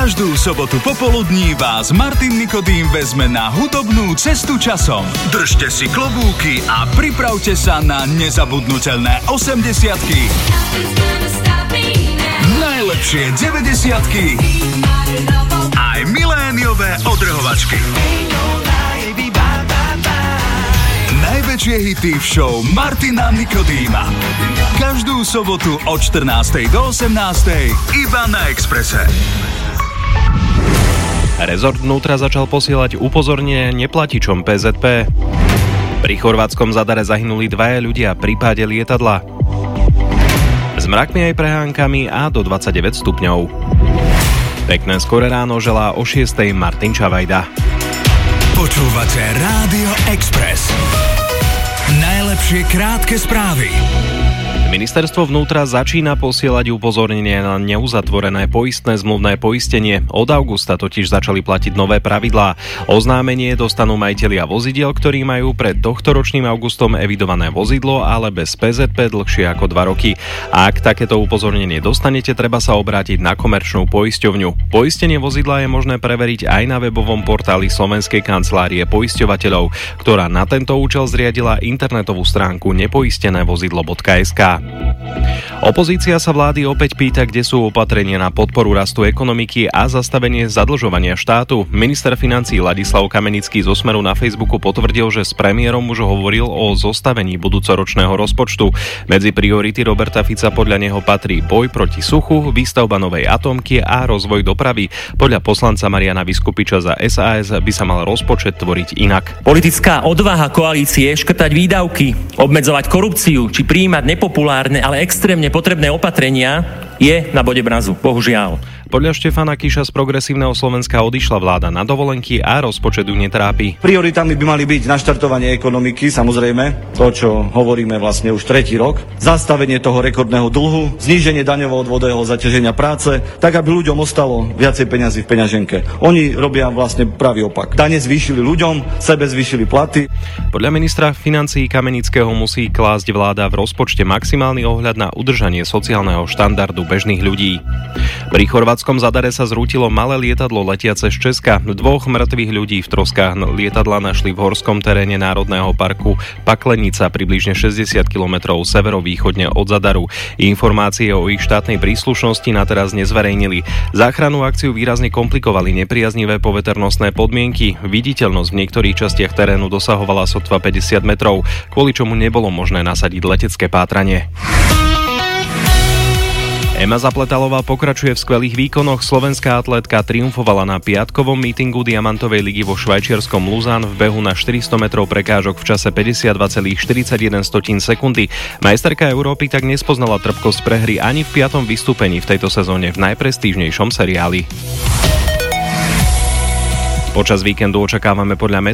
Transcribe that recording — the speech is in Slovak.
Každú sobotu popoludní vás Martin Nikodým vezme na hudobnú cestu časom. Držte si klobúky a pripravte sa na nezabudnutelné 80-ky. Najlepšie 90-ky. Aj miléniové odrhovačky. Najväčšie hity v show Martina Nikodýma. Každú sobotu od 14. do 18. iba na Expresse. Rezort vnútra začal posielať upozornenie neplatičom PZP. Pri chorvátskom Zadare zahynuli 2 ľudia pri páde lietadla. S mrakmi aj prehánkami a do 29 stupňov. Pekné skore ráno želá o 6. Martin Čavajda. Počúvate Rádio Express. Najlepšie krátke správy. Ministerstvo vnútra začína posielať upozornenie na neuzatvorené poistné zmluvné poistenie. Od augusta totiž začali platiť nové pravidlá. Oznámenie dostanú majitelia vozidiel, ktorí majú pred tohtoročným augustom evidované vozidlo, ale bez PZP dlhšie ako 2 roky. Ak takéto upozornenie dostanete, treba sa obrátiť na komerčnú poisťovňu. Poistenie vozidla je možné preveriť aj na webovom portáli Slovenskej kancelárie poisťovateľov, ktorá na tento účel zriadila internetovú stránku nepoistenevozidlo.sk. Opozícia sa vlády opäť pýta, kde sú opatrenia na podporu rastu ekonomiky a zastavenie zadlžovania štátu. Minister financií Ladislav Kamenický zo Smeru na Facebooku potvrdil, že s premiérom už hovoril o zostavení budúcoročného rozpočtu. Medzi priority Roberta Fica podľa neho patrí boj proti suchu, výstavba novej atómky a rozvoj dopravy. Podľa poslanca Mariana Vyskupiča za SAS by sa mal rozpočet tvoriť inak. Politická odvaha koalície škrtať výdavky, obmedzovať korupciu či prijímať nepopulárne, ale extrémne potrebné opatrenia je na bode mrazu, bohužiaľ. Podľa Štefana Kiša z Progresívneho Slovenska odišla vláda na dovolenky a rozpočet ju netrápi. Prioritami by mali byť naštartovanie ekonomiky, samozrejme, to, čo hovoríme vlastne už 3. rok, zastavenie toho rekordného dlhu, zníženie daňovo-odvodového zaťaženia práce, tak aby ľuďom ostalo viacej peňazí v peňaženke. Oni robia vlastne pravý opak. Dane zvýšili ľuďom, sebe zvýšili platy. Podľa ministra financií Kamenického musí klásť vláda v rozpočte maximálny ohľad na udržanie sociálneho štandardu bežných ľudí. Pri chorvátskom Zadare sa zrútilo malé lietadlo letiace z Česka. 2 mŕtvych ľudí v troskách lietadla našli v horskom teréne Národného parku Paklenica približne 60 km severovýchodne od Zadaru. Informácie o ich štátnej príslušnosti na teraz nezverejnili. Záchrannú akciu výrazne komplikovali nepriaznivé poveternostné podmienky. Viditeľnosť v niektorých častiach terénu dosahovala sotva 50 metrov, kvôli čomu nebolo možné nasadiť letecké pátranie. Ema Zapletalová pokračuje v skvelých výkonoch. Slovenská atlétka triumfovala na piatkovom mítingu Diamantovej ligy vo švajčiarskom Lausanne v behu na 400 metrov prekážok v čase 52,41 sekundy. Majsterka Európy tak nespoznala trpkosť prehry ani v 5. vystúpení v tejto sezóne v najprestížnejšom seriáli. Počas víkendu očakávame podľa